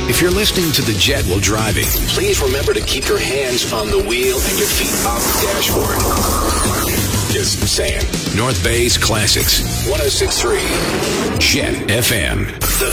If you're listening to the Jet while driving, please remember to keep your hands on the wheel and your feet off the dashboard. Just saying. North Bay's Classics, 106.3 Jet FM. The